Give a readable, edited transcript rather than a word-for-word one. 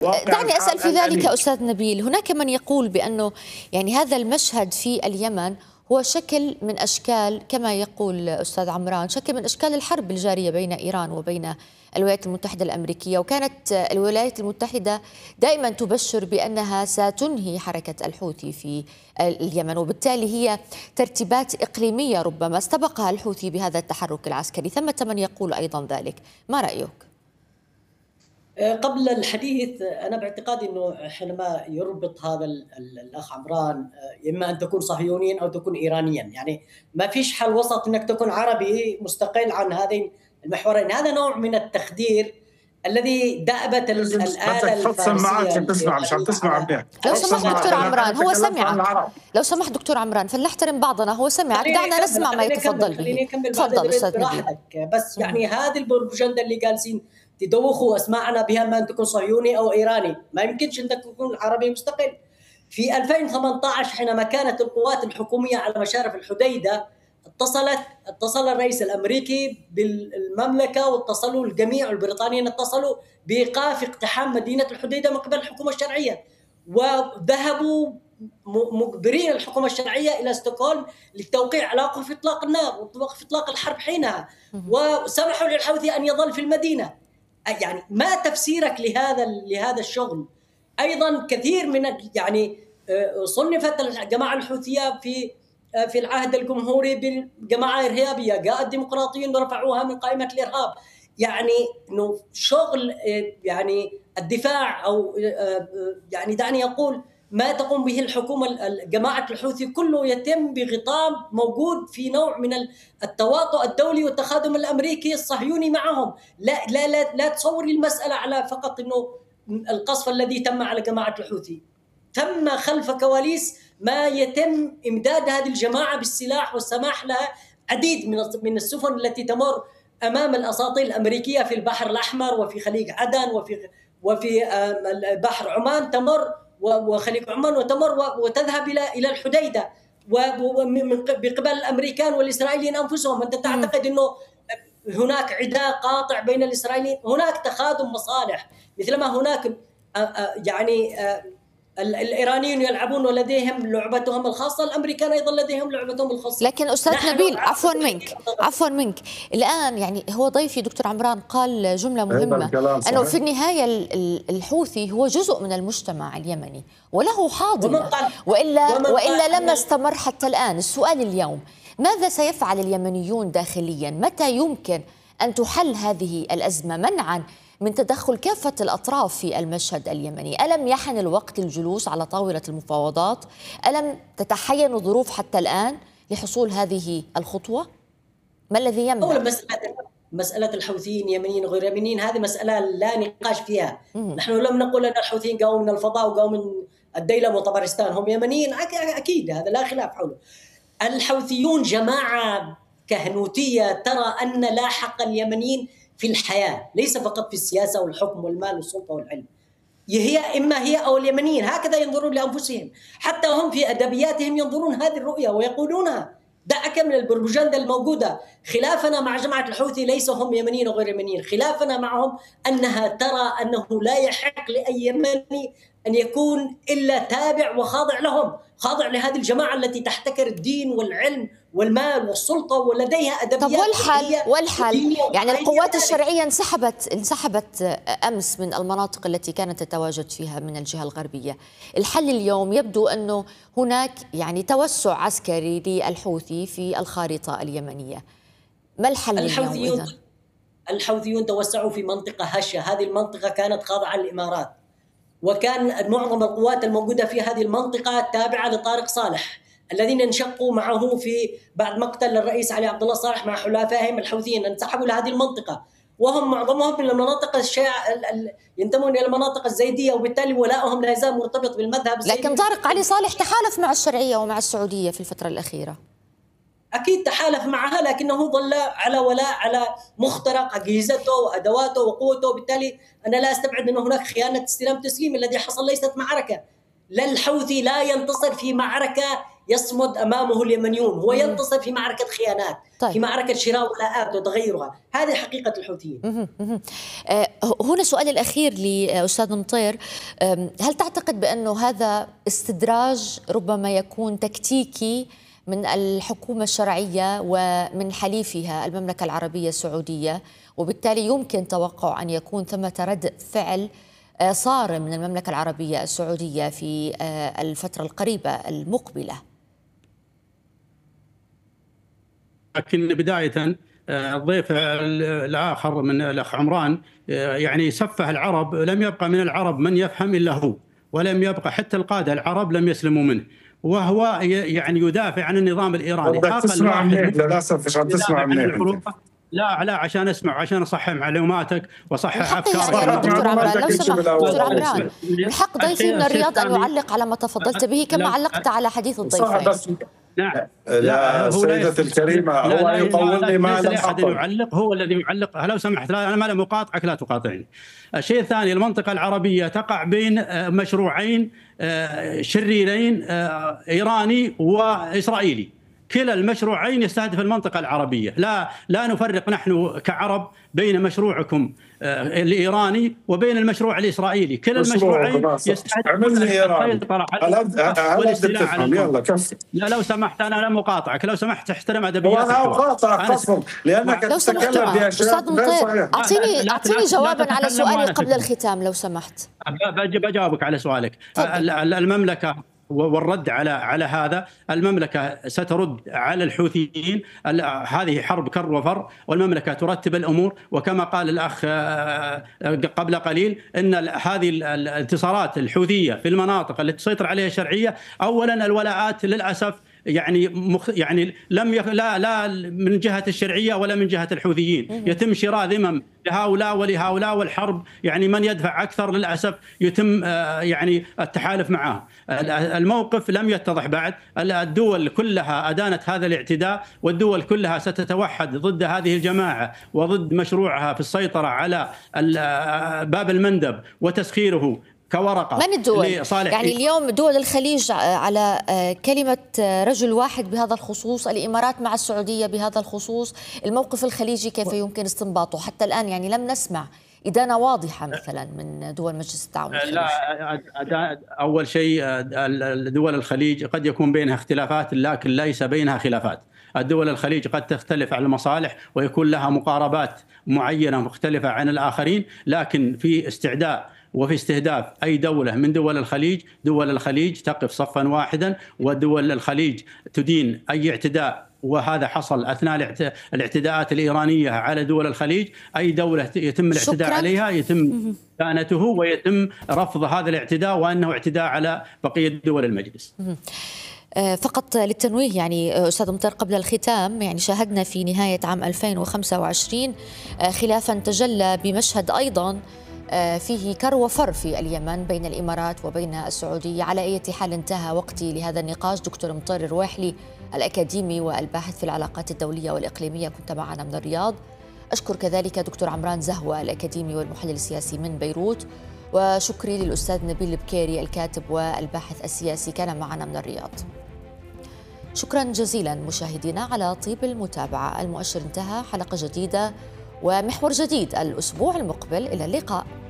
واقع دعني أسأل الحال في ذلك الأليم. أستاذ نبيل، هناك من يقول بأنه يعني هذا المشهد في اليمن هو شكل من أشكال، كما يقول أستاذ عمران، شكل من أشكال الحرب الجارية بين إيران وبين الولايات المتحدة الأمريكية، وكانت الولايات المتحدة دائما تبشر بأنها ستنهي حركة الحوثي في اليمن، وبالتالي هي ترتيبات إقليمية ربما استبقها الحوثي بهذا التحرك العسكري. ثمة من يقول أيضا ذلك، ما رأيك؟ قبل الحديث أنا باعتقادي أنه حينما يربط هذا الأخ عمران إما أن تكون صهيونيا أو تكون إيرانيا، يعني ما فيش حل وسط أنك تكون عربي مستقل عن هذين المحورين. هذا نوع من التخدير الذي دأبت الآلة الفارسية. تسمع مشان تسمع منيح. لو سمحت دكتور عمران، هو سمعك. لو سمحت دكتور عمران، فلنحترم بعضنا، هو سمعك، دعنا نسمع ما يتفضل به. تفضل أستاذ نبيل. بس يعني هذه البروباغندا اللي جالسين تدوخوا أسماعنا بها ما أن تكون صهيوني أو إيراني، ما يمكنش أن تكون عربي مستقل. في 2018 حينما كانت القوات الحكومية على مشارف الحديدة اتصل الرئيس الأمريكي بالمملكة، واتصلوا الجميع البريطانيين اتصلوا بإيقاف اقتحام مدينة الحديدة من قبل الحكومة الشرعية، وذهبوا مجبرين الحكومة الشرعية إلى ستوكهولم للتوقيع على وقف إطلاق النار ووقف إطلاق الحرب حينها، وسمحوا للحوثي أن يظل في المدينة. يعني ما تفسيرك لهذا الشغل؟ أيضا كثير من يعني صنفت الجماعة الحوثية في العهد الجمهوري بالجماعة إرهابية، جاء الديمقراطيين ورفعوها من قائمة الإرهاب. يعني إنه شغل يعني الدفاع أو يعني دعني أقول ما تقوم به الحكومة جماعة الحوثي كله يتم بغطاء موجود في نوع من التواطؤ الدولي والتخادم الأمريكي الصهيوني معهم. لا تصور المسألة على فقط إنه القصف الذي تم على جماعة الحوثي، تم خلف كواليس ما يتم إمداد هذه الجماعة بالسلاح والسماح لها عديد من السفن التي تمر أمام الأساطيل الأمريكية في البحر الأحمر وفي خليج عدن وفي بحر عمان تمر، وخليج عمان وتمر وتذهب إلى الحديدة بقبل الأمريكان والإسرائيليين أنفسهم. أنت تعتقد أنه هناك عداء قاطع بين الإسرائيليين؟ هناك تخادم مصالح، مثلما هناك يعني الإيرانيين يلعبون ولديهم لعبتهم الخاصة، الأمريكان أيضا لديهم لعبتهم الخاصة. لكن أستاذ نبيل، عفوا منك الآن، يعني هو ضيفي دكتور عمران قال جملة مهمة، أنه في النهاية الحوثي هو جزء من المجتمع اليمني وله حاضنة، وإلا لما استمر حتى الآن. السؤال اليوم، ماذا سيفعل اليمنيون داخليا؟ متى يمكن أن تحل هذه الأزمة منعا من تدخل كافة الأطراف في المشهد اليمني؟ ألم يحن الوقت الجلوس على طاولة المفاوضات؟ ألم تتحين الظروف حتى الآن لحصول هذه الخطوة؟ ما الذي يمنع؟ مسألة الحوثيين يمنيين وغير يمنيين هذه مسألة لا نقاش فيها. نحن لم نقل أن الحوثيين قاموا من الفضاء وقاموا من الديلم وطبرستان، هم يمنيين أكيد، هذا لا خلاف حوله. الحوثيون جماعة كهنوتية ترى أن لا حق اليمنيين في الحياة، ليس فقط في السياسة والحكم والمال والسلطة والعلم. هي إما هي أو اليمنيين، هكذا ينظرون لأنفسهم. حتى هم في أدبياتهم ينظرون هذه الرؤية ويقولونها. دعك من البروباغندا الموجودة. خلافنا مع جماعة الحوثي ليس هم يمنيين وغير يمنيين، خلافنا معهم أنها ترى أنه لا يحق لأي يمني أن يكون إلا تابع وخاضع لهم، خاضع لهذه الجماعة التي تحتكر الدين والعلم والمال والسلطة ولديها أدبيات. طب والحل يعني القوات الشرعية انسحبت أمس من المناطق التي كانت تتواجد فيها من الجهة الغربية. الحل اليوم يبدو أنه هناك يعني توسع عسكري للحوثي في الخارطة اليمنية. ما الحل اليوم إذن؟ الحوثيون توسعوا في منطقة هشة، هذه المنطقة كانت خاضعة للإمارات، وكان معظم القوات الموجودة في هذه المنطقة تابعة لطارق صالح، الذين انشقوا معه في بعد مقتل الرئيس علي عبد الله صالح مع حلفائهم الحوثيين، انسحبوا لهذه المنطقة، وهم معظمهم من المناطق ينتمون إلى المناطق الزيدية، وبالتالي ولائهم لا يزال مرتبط بالمذهب الزيدي. لكن طارق علي صالح تحالف مع الشرعية ومع السعودية في الفترة الأخيرة. أكيد تحالف معها، لكنه ظل على ولاء على مخترق أجهزته وأدواته وقوته، وبالتالي أنا لا أستبعد أن هناك خيانة استلام تسليم. الذي حصل ليست معركة، لا الحوثي لا ينتصر في معركة يصمد أمامه اليمنيون، هو ينتصر في معركة خيانات، في معركة شراء ولاءات وتغيرها. هذه حقيقة الحوثيين. هنا سؤالي الأخير لأستاذ مطير، هل تعتقد بأنه هذا استدراج ربما يكون تكتيكي من الحكومة الشرعية ومن حليفها المملكة العربية السعودية، وبالتالي يمكن توقع أن يكون ثمة رد فعل صارم من المملكة العربية السعودية في الفترة القريبة المقبلة؟ لكن بداية الضيف الآخر من الأخ عمران يعني سفه العرب، لم يبقى من العرب من يفهم إلا هو، ولم يبقى حتى القادة العرب لم يسلموا منه، وهو يعني يدافع عن النظام الإيراني. تسمع مني للأسف مش تسمع مني. لا عشان اسمع، عشان اصحح معلوماتك واصحح افكارك. دكتور عمران لو سمحت، دكتور عمران، من حق ضيفي من الرياض ان يعلق على ما تفضلت به كما علقت على حديث الضيفين. نعم. لا سيدتي الكريمة، هو يطولني ما لم أقل. يعلق، هو الذي يعلق. لو سمحت، لا أنا ما لم أقاطعك، لا تقاطعني. الشيء الثاني، المنطقة العربية تقع بين مشروعين شريرين، إيراني وإسرائيلي. كلا المشروعين يستهدف المنطقة العربية. لا نفرق نحن كعرب بين مشروعكم الإيراني وبين المشروع الإسرائيلي. كلا المشروعين يستهدف السيطرة لا لو سمحت، أنا لم أقاطعك، لو سمحت احترم أدبياتك. وأنا أقاطعك أصلا لأنك تتكلم بأشياء غير صحيحة. أعطيني جوابا على سؤالي قبل الختام لو سمحت. بجاوبك على سؤالك. المملكة والرد على هذا، المملكة سترد على الحوثيين. هذه حرب كر وفر، والمملكة ترتب الأمور. وكما قال الأخ قبل قليل، أن هذه الانتصارات الحوثية في المناطق التي تسيطر عليها الشرعية، أولا الولاءات للأسف يعني لا من جهة الشرعية ولا من جهة الحوثيين. يتم شراء ذمم لهؤلاء ولهؤلاء، والحرب يعني من يدفع أكثر للأسف يتم يعني التحالف معه. الموقف لم يتضح بعد. الدول كلها أدانت هذا الاعتداء، والدول كلها ستتوحد ضد هذه الجماعة وضد مشروعها في السيطرة على باب المندب وتسخيره كورقة. من الدول؟ يعني اليوم دول الخليج على كلمة رجل واحد بهذا الخصوص، الإمارات مع السعودية بهذا الخصوص، الموقف الخليجي كيف يمكن استنباطه؟ حتى الآن يعني لم نسمع إدانة واضحة مثلا من دول مجلس التعاون الخليجي. لا، أول شيء دول الخليج قد يكون بينها اختلافات، لكن ليس بينها خلافات. الدول الخليج قد تختلف على المصالح ويكون لها مقاربات معينة مختلفة عن الآخرين، لكن في استعداء وفي استهداف أي دولة من دول الخليج، دول الخليج تقف صفا واحدا، ودول الخليج تدين أي اعتداء، وهذا حصل أثناء الاعتداءات الإيرانية على دول الخليج. أي دولة يتم الاعتداء عليها يتم إدانته ويتم رفض هذا الاعتداء وأنه اعتداء على بقية دول المجلس. فقط للتنويه يعني أستاذ مطير قبل الختام، يعني شاهدنا في نهاية عام 2025 خلافا تجلى بمشهد أيضا فيه كر وفر في اليمن بين الإمارات وبين السعودية. على أي حال انتهى وقتي لهذا النقاش. دكتور مطير الرواحلي الأكاديمي والباحث في العلاقات الدولية والإقليمية كنت معنا من الرياض. أشكر كذلك دكتور عمران زهوة الأكاديمي والمحلل السياسي من بيروت، وشكري للأستاذ نبيل البكيري الكاتب والباحث السياسي كان معنا من الرياض. شكرا جزيلا مشاهدينا على طيب المتابعة. المؤشر انتهى، حلقة جديدة ومحور جديد الأسبوع المقبل، إلى اللقاء.